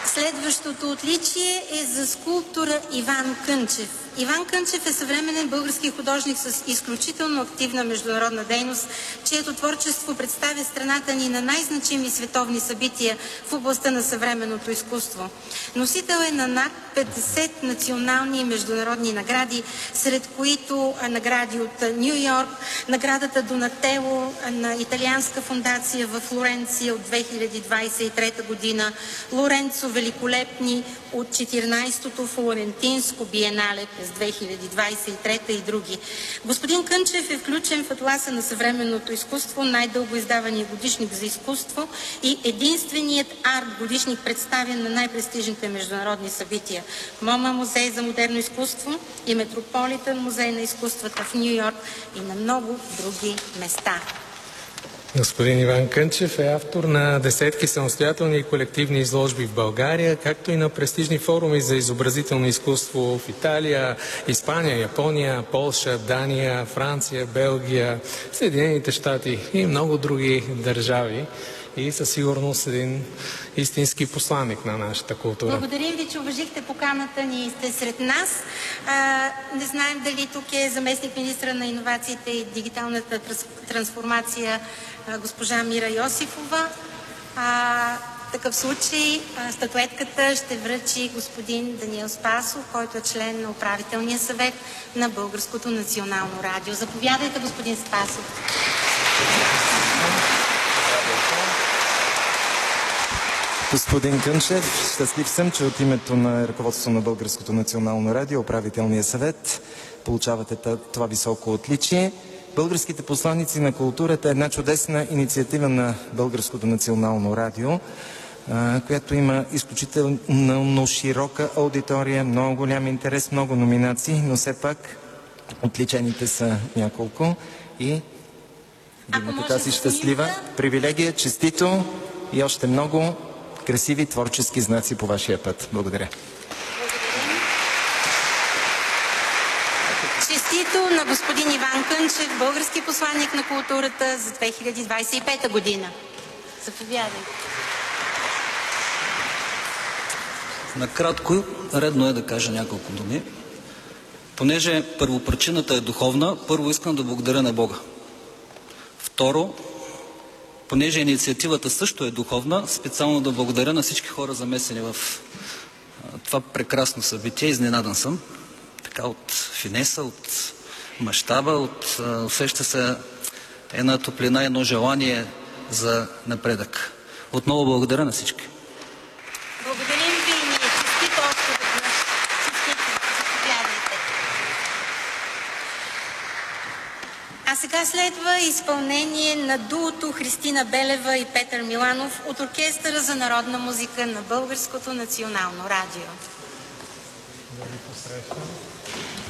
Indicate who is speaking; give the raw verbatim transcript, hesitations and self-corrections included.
Speaker 1: Следващото отличие е за скулптора Иван Кънчев. Иван Кънчев е съвременен български художник с изключително активна международна дейност, чието творчество представя страната ни на най-значими световни събития в областта на съвременното изкуство. Носител е на над петдесет национални и международни награди, сред които награди от Ню Йорк, наградата Донателло на Италианска фондация в Флоренция от две хиляди двадесет и трета година, Лоренцо Великолепни от четиринадесетото Флорентинско биенале през две хиляди двадесет и трета и други. Господин Кънчев е включен в Атласа на съвременното изкуство, най-дълго издавания годишник за изкуство и единственият арт годишник, представен на най-престижните международни събития МОМА, музей за модерно изкуство, и Метрополитен музей на изкуствата в Ню Йорк и на много други места.
Speaker 2: Господин Иван Кънчев е автор на десетки самостоятелни и колективни изложби в България, както и на престижни форуми за изобразително изкуство в Италия, Испания, Япония, Полша, Дания, Франция, Белгия, Съединените щати и много други държави. И със сигурност един истински посланник на нашата култура.
Speaker 1: Благодарим ви, че уважихте поканата ни и сте сред нас. А, не знаем дали тук е заместник министра на иновациите и дигиталната трансформация а, госпожа Мира Йосифова. А, в такъв случай а, статуетката ще връчи господин Даниел Спасов, който е член на управителния съвет на Българското национално радио. Заповядайте, господин Спасов.
Speaker 3: Господин Кънчев, щастлив съм, че от името на ръководството на Българското национално радио, управителния съвет, получавате това високо отличие. Българските посланици на културата е една чудесна инициатива на Българското национално радио, която има изключително широка аудитория, много голям интерес, много номинации, но все пак отличените са няколко и да имате тази щастлива привилегия, честито и още много красиви творчески знаци по вашия път. Благодаря.
Speaker 1: Благодарим. Честито на господин Иван Кънчев, български посланник на културата за две хиляди двадесет и пета година. Заповядайте.
Speaker 4: Накратко, редно е да кажа няколко думи. Понеже първопричината е духовна, първо искам да благодаря на Бога. Второ, понеже инициативата също е духовна, специално да благодаря на всички хора, замесени в а, това прекрасно събитие. Изненадан съм. Така от финеса, от мащаба, от а, усеща се една топлина, едно желание за напредък. Отново благодаря на всички.
Speaker 1: Благодарим ви и ние. Честито още веднъж. Честито. Заповядайте. А сега следва изпълнение на дуото Христина Белева и Петър Миланов от Оркестъра за народна музика на Българското национално радио.